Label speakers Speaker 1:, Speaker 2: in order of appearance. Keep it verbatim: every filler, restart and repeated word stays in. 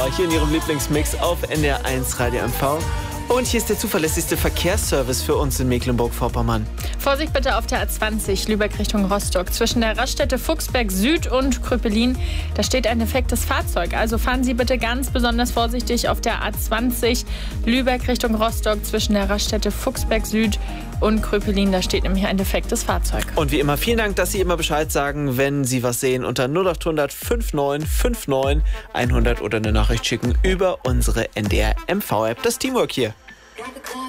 Speaker 1: hier in Ihrem Lieblingsmix auf N D R eins Radio M V. Und hier ist der zuverlässigste Verkehrsservice für uns in Mecklenburg-Vorpommern.
Speaker 2: Vorsicht bitte auf der A zwanzig, Lübeck Richtung Rostock. Zwischen der Raststätte Fuchsberg Süd und Kröpelin, da steht ein defektes Fahrzeug. Also fahren Sie bitte ganz besonders vorsichtig auf der A zwanzig, Lübeck Richtung Rostock. Zwischen der Raststätte Fuchsberg Süd und Kröpelin, da steht nämlich ein defektes Fahrzeug.
Speaker 1: Und wie immer, vielen Dank, dass Sie immer Bescheid sagen, wenn Sie was sehen, unter null acht hundert neunundfünfzig neunundfünfzig hundert oder eine Nachricht schicken über unsere N D R M V-App. Das Teamwork hier.